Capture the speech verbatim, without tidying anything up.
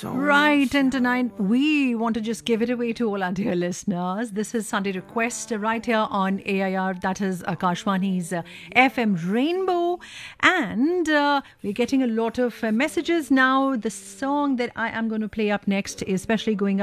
Right, and tonight we want to just give it away to all our dear listeners. This is Sunday Request right here on A I R, that is Akashwani's uh, F M Rainbow. And uh, we're getting a lot of uh, messages now. The song that I am going to play up next is especially going